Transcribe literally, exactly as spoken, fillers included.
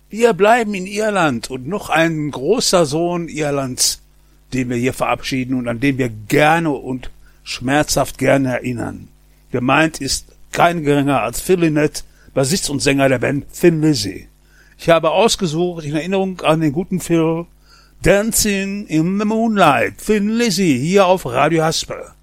Wir bleiben in Irland und noch ein großer Sohn Irlands, den wir hier verabschieden und an den wir gerne und schmerzhaft gerne erinnern. Gemeint ist kein geringer als Phil Lynott, Bassist und Sänger der Band Thin Lizzy. Ich habe ausgesucht, in Erinnerung an den guten Phil, Dancing in the Moonlight, Thin Lizzy, hier auf Radio Haspel.